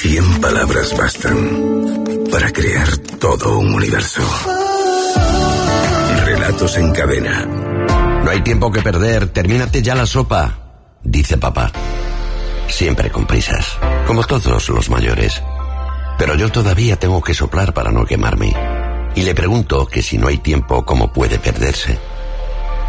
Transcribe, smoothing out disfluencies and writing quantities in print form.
100 palabras bastan para crear todo un universo. Relatos en cadena. No hay tiempo que perder, termínate ya la sopa, dice papá. Siempre con prisas, como todos los mayores. Pero yo todavía tengo que soplar para no quemarme. Y le pregunto que si no hay tiempo, ¿cómo puede perderse?